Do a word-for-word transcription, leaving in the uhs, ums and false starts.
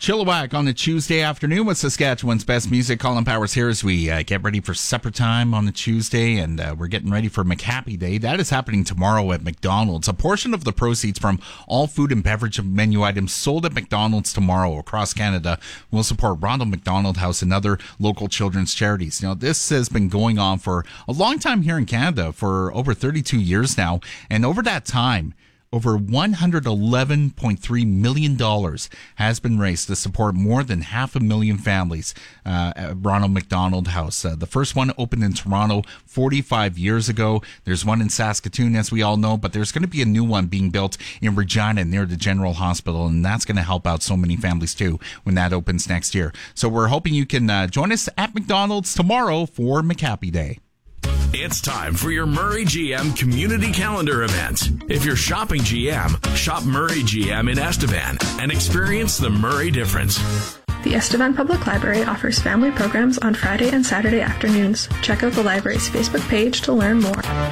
Chilliwack on a Tuesday afternoon with Saskatchewan's best music. Colin Powers here as we uh, get ready for supper time on a Tuesday, and uh, we're getting ready for McHappy Day. That is happening tomorrow at McDonald's. A portion of the proceeds from all food and beverage menu items sold at McDonald's tomorrow across Canada will support Ronald McDonald House and other local children's charities. Now, this has been going on for a long time here in Canada, for over thirty-two years now, and over that time, over one hundred eleven point three million dollars has been raised to support more than half a million families uh, at Ronald McDonald House. Uh, the first one opened in Toronto forty-five years ago. There's one in Saskatoon, as we all know, but there's going to be a new one being built in Regina near the General Hospital, and that's going to help out so many families too when that opens next year. So we're hoping you can uh, join us at McDonald's tomorrow for McHappy Day. It's time for your Murray G M community calendar event. If you're shopping G M, shop Murray G M in Estevan and experience the Murray difference. The Estevan Public Library offers family programs on Friday and Saturday afternoons. Check out the library's Facebook page to learn more.